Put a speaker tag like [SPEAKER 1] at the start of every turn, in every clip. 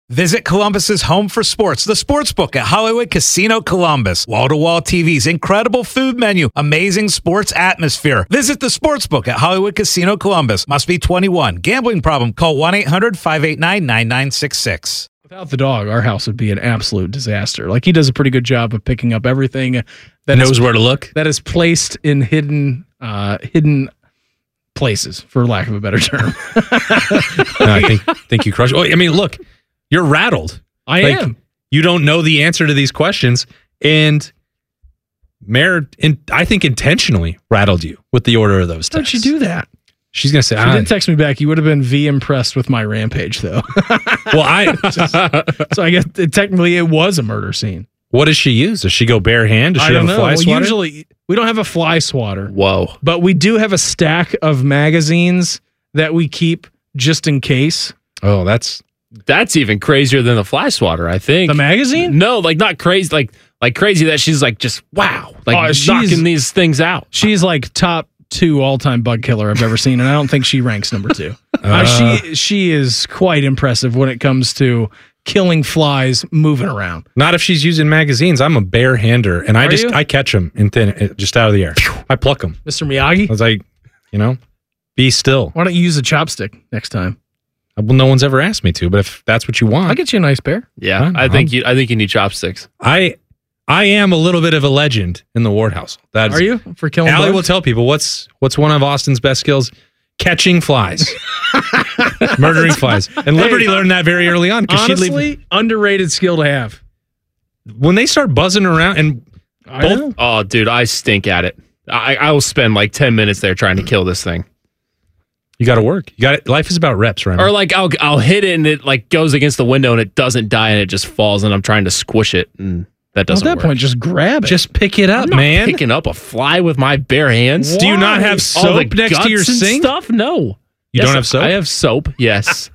[SPEAKER 1] Visit Columbus's home for sports, the Sportsbook at Hollywood Casino Columbus. Wall-to-wall TVs, incredible food menu, amazing sports atmosphere. Visit the Sportsbook at Hollywood Casino Columbus. Must be 21. Gambling problem? Call 1-800-589-9966.
[SPEAKER 2] Without the dog, our house would be an absolute disaster. Like, he does a pretty good job of picking up everything that
[SPEAKER 3] knows where to look.
[SPEAKER 2] That is placed in hidden places, for lack of a better term.
[SPEAKER 3] No, I think you crushed it. Oh, I mean, look, you're rattled.
[SPEAKER 2] I am.
[SPEAKER 3] You don't know the answer to these questions, and Mare, I think, intentionally rattled you with the order of those texts.
[SPEAKER 2] How'd you do that?
[SPEAKER 3] She's going to say,
[SPEAKER 2] she didn't text me back. You would have been impressed with my rampage, though.
[SPEAKER 3] Well,
[SPEAKER 2] so I guess technically it was a murder scene.
[SPEAKER 3] What does she use? Does she go bare hand? Does she have a fly swatter?
[SPEAKER 2] Usually, we don't have a fly swatter.
[SPEAKER 3] Whoa.
[SPEAKER 2] But we do have a stack of magazines that we keep just in case.
[SPEAKER 3] Oh, that's
[SPEAKER 4] even crazier than the fly swatter, I think.
[SPEAKER 2] The magazine?
[SPEAKER 4] No, like not crazy, like crazy that she's like just wow, like knocking these things out.
[SPEAKER 2] She's like top 2 all-time bug killer I've ever seen, and I don't think she ranks number 2. She is quite impressive when it comes to killing flies moving around.
[SPEAKER 3] Not if she's using magazines. I'm a bare hander, and I catch them just out of the air. I pluck them.
[SPEAKER 2] Mr. Miyagi?
[SPEAKER 3] I was like, be still.
[SPEAKER 2] Why don't you use a chopstick next time?
[SPEAKER 3] Well, no one's ever asked me to, but if that's what you want,
[SPEAKER 2] I'll get you a nice pair.
[SPEAKER 4] Yeah, I think you need chopsticks.
[SPEAKER 3] I am a little bit of a legend in the Ward household.
[SPEAKER 2] Are you? For killing
[SPEAKER 3] Allie
[SPEAKER 2] bugs?
[SPEAKER 3] will tell people what's one of Austin's best skills? Catching flies. Murdering flies. And Liberty learned that very early on.
[SPEAKER 2] Honestly, underrated skill to have.
[SPEAKER 3] When they start buzzing around and
[SPEAKER 4] oh, dude, I stink at it. I will spend like 10 minutes there trying to kill this thing.
[SPEAKER 3] You got to work. Life is about reps, right?
[SPEAKER 4] Or like I'll hit it and it like goes against the window and it doesn't die and it just falls and I'm trying to squish it and that doesn't work.
[SPEAKER 2] At that point, just grab it.
[SPEAKER 3] Just pick it up,
[SPEAKER 4] I'm not
[SPEAKER 3] man.
[SPEAKER 4] Picking up a fly with my bare hands.
[SPEAKER 3] Why? Do you not have soap next to your sink?
[SPEAKER 4] Stuff? No.
[SPEAKER 3] You don't have soap?
[SPEAKER 4] I have soap. Yes.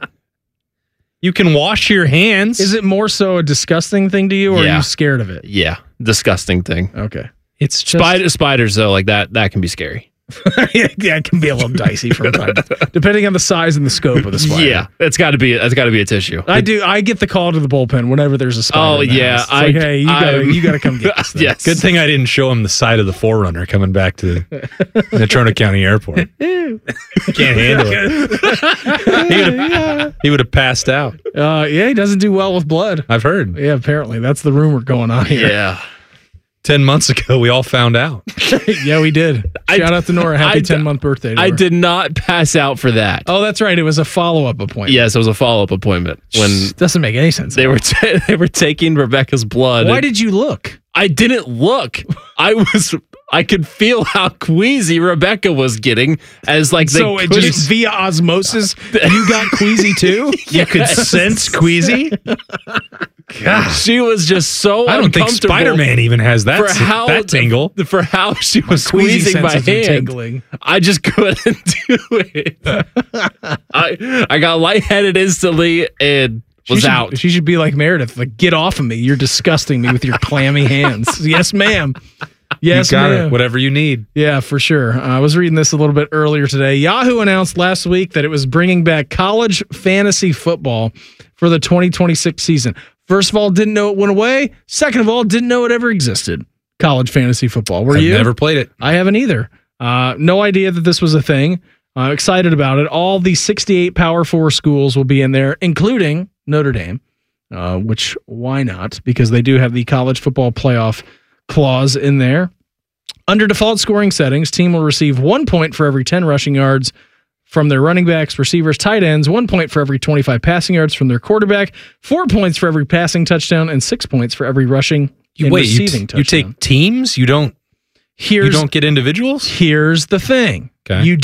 [SPEAKER 3] You can wash your hands.
[SPEAKER 2] Is it more so a disgusting thing to you, or are you scared of it?
[SPEAKER 4] Yeah, disgusting thing.
[SPEAKER 2] Okay.
[SPEAKER 3] It's just
[SPEAKER 4] spiders though, like that can be scary.
[SPEAKER 2] Yeah, it can be a little dicey from time to time, depending on the size and the scope of the spider.
[SPEAKER 4] Yeah, it's got to be a tissue.
[SPEAKER 2] I get the call to the bullpen whenever there's a spider.
[SPEAKER 4] Oh
[SPEAKER 2] in the
[SPEAKER 4] yeah,
[SPEAKER 2] house. It's hey, you gotta come get this thing.
[SPEAKER 4] Yes.
[SPEAKER 3] Good thing I didn't show him the side of the Forerunner coming back to Natrona County Airport. Can't handle it. He would have passed out.
[SPEAKER 2] Yeah, he doesn't do well with blood.
[SPEAKER 3] I've heard.
[SPEAKER 2] Yeah, apparently that's the rumor going on here.
[SPEAKER 4] Yeah.
[SPEAKER 3] 10 months ago, we all found out.
[SPEAKER 2] Yeah, we did. Shout out to Nora. Happy 10-month birthday.
[SPEAKER 4] I did not pass out for that.
[SPEAKER 2] Oh, that's right. It was a follow-up appointment.
[SPEAKER 4] Yes, it was a follow-up appointment. When
[SPEAKER 2] doesn't make any sense.
[SPEAKER 4] They were taking Rebecca's blood.
[SPEAKER 2] Why did you look?
[SPEAKER 4] I didn't look. I could feel how queasy Rebecca was getting as like
[SPEAKER 2] so it just via osmosis you got queasy too?
[SPEAKER 3] You could sense queasy?
[SPEAKER 4] God. She was just so
[SPEAKER 3] I don't think Spider-Man even has that tingle.
[SPEAKER 4] For how she was squeezing my hand. I just couldn't do it. I got lightheaded instantly and was out.
[SPEAKER 2] She should be like Meredith. Like, get off of me. You're disgusting me with your clammy hands. Yes, ma'am. Yes,
[SPEAKER 3] you got
[SPEAKER 2] ma'am.
[SPEAKER 3] it. Whatever you need.
[SPEAKER 2] Yeah, for sure. I was reading this a little bit earlier today. Yahoo announced last week that it was bringing back college fantasy football for the 2026 season. First of all, didn't know it went away. Second of all, didn't know it ever existed. College fantasy football. I've
[SPEAKER 3] never played it.
[SPEAKER 2] I haven't either. No idea that this was a thing. Excited about it. All the 68 Power 4 schools will be in there, including Notre Dame, which why not? Because they do have the college football playoff clause in there. Under default scoring settings, team will receive 1 point for every 10 rushing yards from their running backs, receivers, tight ends, 1 point for every 25 passing yards from their quarterback, 4 points for every passing touchdown, and 6 points for every rushing and receiving touchdown.
[SPEAKER 3] You take teams? You don't get individuals?
[SPEAKER 2] Here's the thing.
[SPEAKER 3] Okay.
[SPEAKER 2] You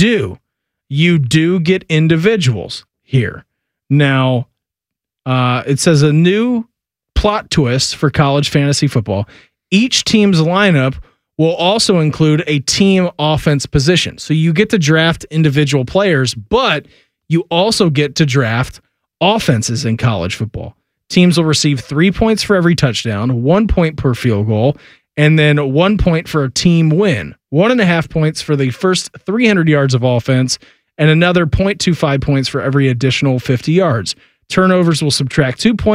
[SPEAKER 2] do get individuals here. Now, it says a new plot twist for college fantasy football. Each team's lineup will also include a team offense position. So you get to draft individual players, but you also get to draft offenses in college football. Teams will receive 3 points for every touchdown, 1 point per field goal, and then 1 point for a team win, 1.5 points for the first 300 yards of offense, and another 0.25 points for every additional 50 yards. Turnovers will subtract 2 points.